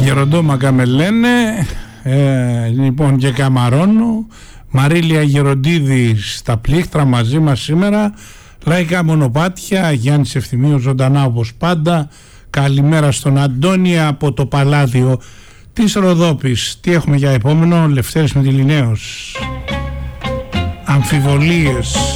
Γεροντόμακα με λένε, λοιπόν, και Καμαρώνου. Μαρίλια Γεροντίδη στα πλήκτρα μαζί μας σήμερα. Λαϊκά μονοπάτια, Γιάννης Ευθυμίου ζωντανά όπως πάντα. Καλημέρα στον Αντώνη από το Παλάδιο της Ροδόπης. Τι έχουμε για επόμενο? Λευτέρης Μητυληναίος. Αμφιβολίες.